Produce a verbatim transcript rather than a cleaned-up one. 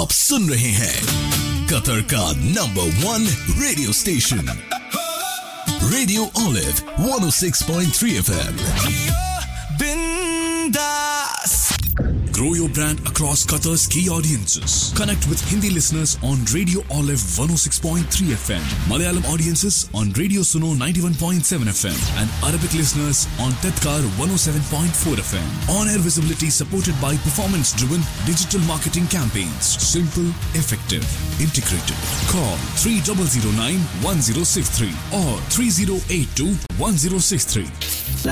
आप सुन रहे हैं कतर का number one radio station radio olive one oh six point three F M. Grow your brand across Qatar's key audiences. Connect with Hindi listeners on Radio Olive one oh six point three F M, Malayalam audiences on Radio Suno ninety-one point seven F M, and Arabic listeners on Tadkar one oh seven point four F M. On-air visibility supported by performance-driven digital marketing campaigns. Simple, effective, integrated. Call three zero zero nine one zero six three or three zero eight two one zero six three.